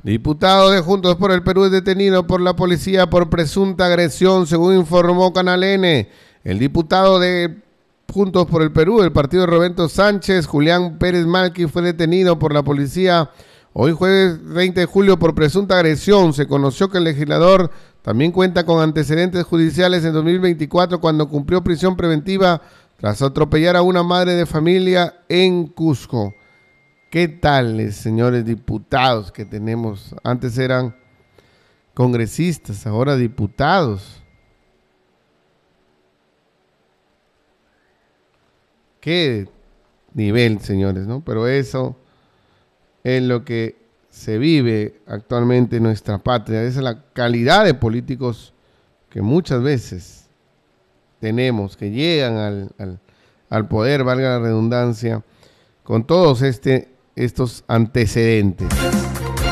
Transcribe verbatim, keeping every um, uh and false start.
Diputado de Juntos por el Perú es detenido por la policía por presunta agresión, según informó Canal N. El diputado de Juntos por el Perú, el partido de Roberto Sánchez, Julián Pérez Malqui, fue detenido por la policía hoy jueves veinte de julio por presunta agresión. Se conoció que el legislador también cuenta con antecedentes judiciales en dos mil veinticuatro cuando cumplió prisión preventiva tras atropellar a una madre de familia en Cusco. ¿Qué tal, señores diputados que tenemos? Antes eran congresistas, ahora diputados. Qué nivel, señores, ¿no? Pero eso es lo que se vive actualmente en nuestra patria. Esa es la calidad de políticos que muchas veces tenemos, que llegan al, al, al poder, valga la redundancia, con todos este, estos antecedentes.